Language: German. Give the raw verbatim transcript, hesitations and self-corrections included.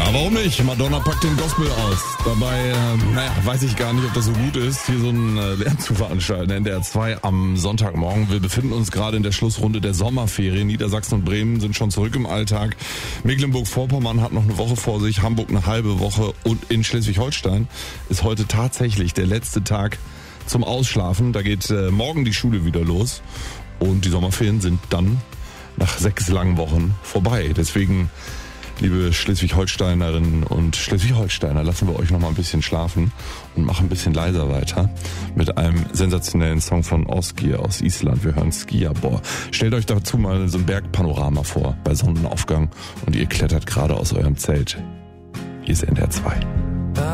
warum nicht? Madonna packt den Gospel aus. Dabei, äh, naja, weiß ich gar nicht, ob das so gut ist, hier so ein äh, Lärm zu veranstalten. N D R zwei am Sonntagmorgen. Wir befinden uns gerade in der Schlussrunde der Sommerferien. Niedersachsen und Bremen sind schon zurück im Alltag. Mecklenburg-Vorpommern hat noch eine Woche vor sich, Hamburg eine halbe Woche und in Schleswig-Holstein ist heute tatsächlich der letzte Tag zum Ausschlafen. Da geht äh, morgen die Schule wieder los und die Sommerferien sind dann nach sechs langen Wochen vorbei. Deswegen, liebe Schleswig-Holsteinerinnen und Schleswig-Holsteiner, lassen wir euch noch mal ein bisschen schlafen und machen ein bisschen leiser weiter mit einem sensationellen Song von Osgir aus Island. Wir hören Skíabor. Stellt euch dazu mal so ein Bergpanorama vor bei Sonnenaufgang und ihr klettert gerade aus eurem Zelt. Hier ist N D R zwei.